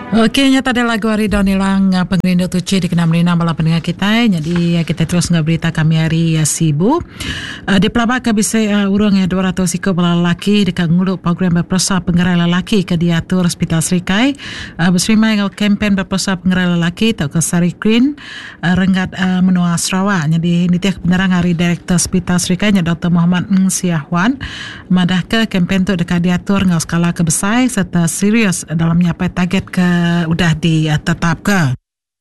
Okey, nyata ada lagu hari Donilang pengerindu tuci di kenam lina bala pendengar kita. Jadi kita terus ngah berita kami hari sibu. Di pelabak ke bisa urang 200 ikut bala lelaki dekat nguluk program berpersah penggerai lelaki ke diatur Hospital Serikai. Berserimai ngau kempen berpersah penggerai lelaki tak ke Sari Green Renggat Menua Sarawak. Jadi ini tiap penerang hari Direktur Hospital Serikai Dr. Muhammad Ng Siahwan. Madah ke kempen tu dekat diatur ngau skala kebesar serta serius dalam menyapai target ke udah ditetapkan.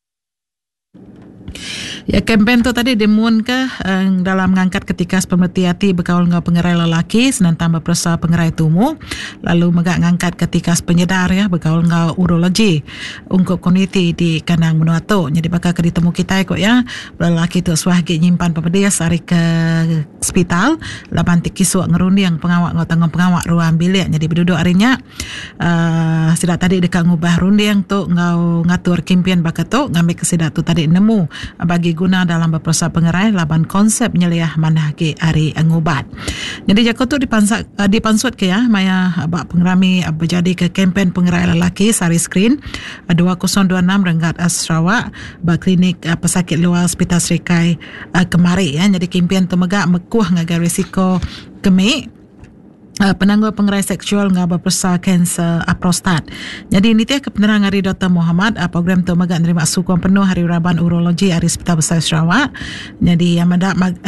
Ya, kempen tu tadi dimun ke dalam mengangkat ketika pemerhati hati berkaul dengan pengerai lelaki senantang berperasa pengerai tumu, lalu megak ngangkat ketika penyedar ya berkaul dengan urologi untuk komuniti di Kandang Benua tu. Jadi bakal ke ditemu kita kok ya lelaki tu suahgi nyimpan pepedes hari ke hospital laban tikisuk ngerundi yang pengawak ngau tanggung pengawak ruang bilik. Jadi berduduk harinya sidak tadi dekat ngubah rundi yang tu ngau ngatur kimpian bakat tu ngambil kesidak tu tadi nemu bagi guna dalam berproses pengerai laban konsep nyeliah manah ke hari ngubat. Jadi jako tu dipansut ke ya maya abak pengerami berjadi ke kempen pengerai lelaki Sari Screen 2026 Renggat Sarawak berklinik pesakit luar Hospital Serikai kemari ya. Jadi kimpian tu megak mekuh ngagai risiko kemik penangguh pengerai seksual ngah berpersa kanser prostat. Jadi ini tiap kepenerang hari Dr. Muhammad program tu megak nerima sokongan penuh hari Raban Urologi hari Hospital Besar Sarawak. Jadi yang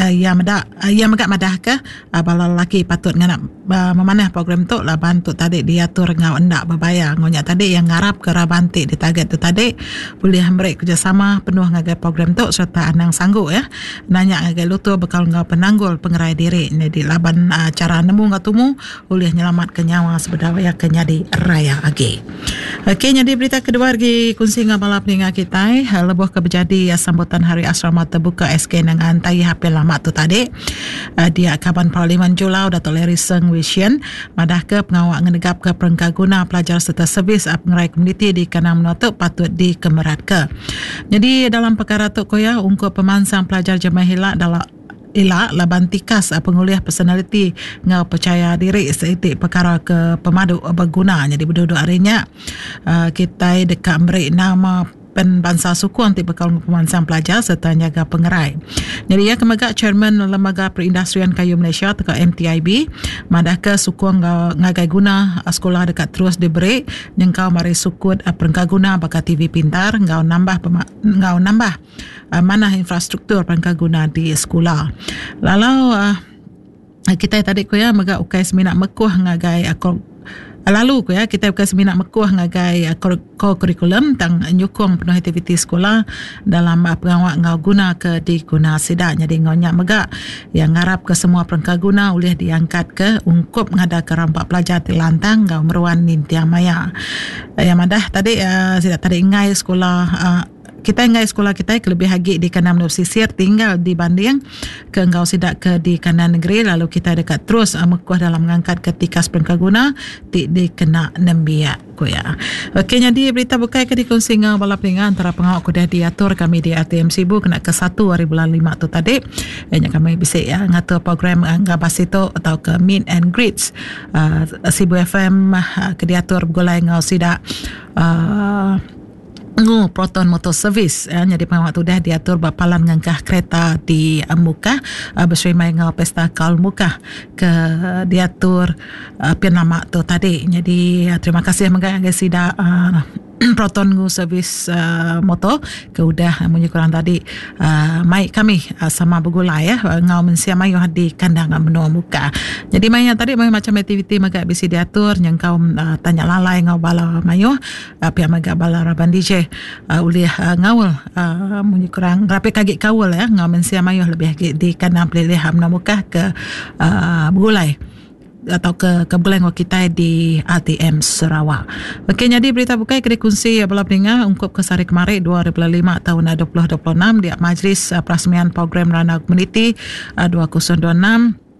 megak madah ke bala lelaki patut nganak memanah program tu laban tu tadi diatur ngau endak berbayar ngonya tadi yang ngarap ke Rabanti di target tu tadi boleh ambil kerjasama penuh ngagai program tu serta anang sanggup ya nanya ngagai lutu bekal ngau penanggul pengerai diri. Jadi laban cara nemu ngau tumu boleh nyelamat ke nyawa sebedaya ke nyadi raya lagi. Okey, jadi berita kedua lagi kunci dengan bala pendengar kita lebuh ke berjadi sambutan hari asrama terbuka SK dengan tayi HP lama tu tadi di Kaban Parlimen Julau Dato' Larry Seng Wishen madah ke pengawak ngenegap ke perengkaguna pelajar serta servis pengerai komuniti di Kandang Benua tu patut dikemerat ke. Jadi dalam perkara tu koya ungkup pemansang pelajar jemaah hilak dalam laban tikas penguliah personaliti ngau percaya diri seitik perkara ke pemadu berguna. Jadi berduduk harinya kita dekat beri nama bangsa suku anti bekal pemansang pelajar serta jaga pengerai. Jadi ya kemegak Chairman Lembaga Perindustrian Kayu Malaysia atau MTIB madah ke suku ngagai guna sekolah dekat terus diberi nyengkau mari sukut perengkaguna bakat TV pintar ngau nambah manah infrastruktur perengkaguna di sekolah. Lalu kita tadi ko ya megak ukai seminat mekuh ngagai lalu ko ya kita bukan seminat mekuh ngagai kurikulum tang nyukung penuh aktiviti sekolah dalam pengawak ngau guna ke diguna sidak. Jadi ngonyak megak yang ngarap ke semua perengkaguna boleh diangkat ke ungkup ngada ke rampak pelajar di lantang ngau meruan nintiang maya. Yang madah tadi sidak tadi ngai sekolah kita ngai sekolah kita kelebih hagi di Kandang Pesisir tinggal dibanding ke engkau sidak ke di Kandang Negeri lalu kita dekat terus mekuh dalam mengangkat ketikas perengkaguna di kena nembiak ko ya. Okey, jadi berita bukai ke dikongsi dengan bala pendengar antara pengawak kudah diatur kami di ATM Sibu kena ke 1 hari bulan 5 tu tadi. Yang kami bisik ya ngatur program ngabas itu atau ke meet and greets Sibu FM ke diatur bergulai ngau sidak Proton Motor Service jadi pengawak tu dah diatur bapalan ngangkah kereta di muka berserimai ngau pesta kaul muka ke diatur penama tu tadi. Jadi terima kasih mengagai sida Proton Service motor ke udah menyukuran tadi mai kami sama bergulai ya ngau mensia mayu di Kandang Benua muka. Jadi mai tadi mai macam aktiviti magak bisi diatur yang kau tanya lalai ngau bala mayu pihak magak bala Raban DJ ulih ngawul menyukuran rapi kagik kawul ya ngau mensia mayu lebih di Kandang Pelilih Benua muka ke bergulai atau ke bulan kita di ATM Sarawak. Okey, jadi berita bukai ke dikunci bala pendengar ungkup ke Sari Kemari 2005 tahun 2026 di majlis perasmian program Rana Komuniti 2026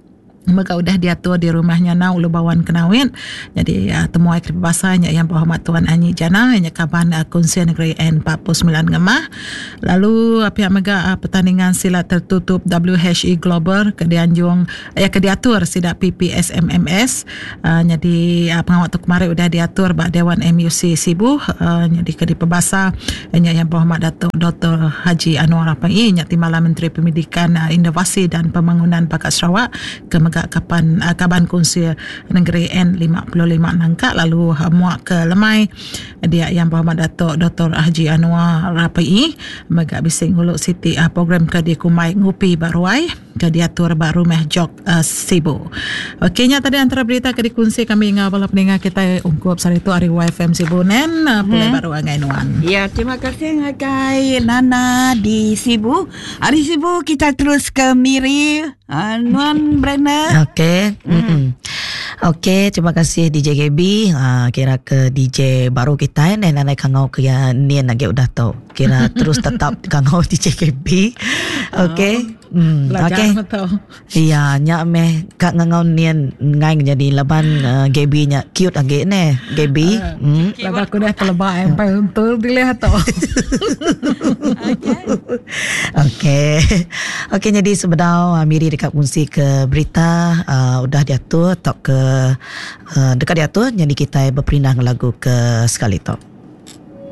Maka udah diatur di rumahnya na ulu bawan kenawin. Jadi temuai kerja bahasanya yang berhormat Tuan Anyi Jana yang kaban Konsil Negeri N49 Ngemah. Lalu pihak mega pertandingan silat tertutup WHE Global kedianjung kediatur sidak PPSMMS. Jadi pengawal tu kemarin udah diatur bak Dewan MUC Sibu. Jadi kedi perbahasa yang berhormat Datuk Dr. Haji Anwar Rapai yang Timbalan Menteri Pendidikan, Inovasi dan Pembangunan Bakat Sarawak ke Kaban Konsil Negeri N55 Nangka. Lalu muak ke Lemai dia yang berhormat Datuk Dr. Haji Anwar Rapai megak bising uluk Siti program ke di Kumai Ngupi Baruai ke diatur baru Rumah Jok Sibu. Okeynya tadi antara berita ke dikongsi kami ingat bala pendengar kita ungkup sari tu Ari YFM Sibu nen pulai baru angai nuan. Ya, terima kasih ngakai Nana di Sibu. Hari Sibu kita terus ke Miri Nuan Brenda. Okey. Okey, terima kasih DJ GB. Kira ke DJ baru kita ni nanai kangau ke yang ni lagi udah tahu. Kira terus tetap kangau DJ GB. Okey. Okey. Iya, nyak meh kak ngangau nian ngai jadi laban GB nya cute lagi ni GB. Laban aku dah terlebak sampai untuk dilihat tu. Okey. Okey, jadi sebedau Miri dekat fungsi ke berita udah diatur tok ke dekat diatur jadi kita berpindah lagu ke sekali tok.